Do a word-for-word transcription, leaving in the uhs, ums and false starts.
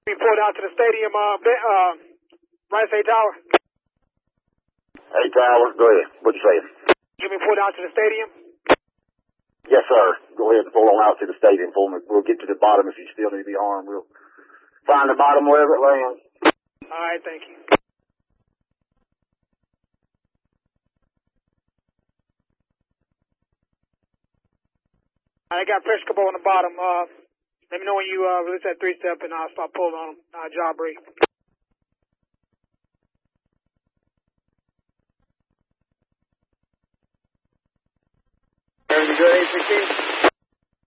We pulled out to the stadium, uh, uh, Rice A Tower. A Tower, go ahead. What you saying? You been pulled out to the stadium? Yes, sir. Go ahead and pull on out to the stadium for me. We'll get to the bottom if you still need to be armed. We'll find the bottom wherever it lands. All right, thank you. I got pressure couple on the bottom. Uh, let me know when you uh, release that three step, and I'll start pulling on them. Uh, job brief. Ready to go, eight sixteen?